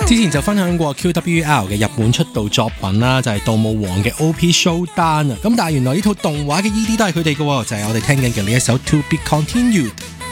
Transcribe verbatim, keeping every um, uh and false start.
之前就分享過 Q W E R 嘅日本出道作品啦，就係、是《盜墓王》嘅 O P Showdown 啊。咁但係原來呢套動畫嘅 E D 都係佢哋嘅，就係、是、我哋聽緊嘅呢一首 To Be Continued。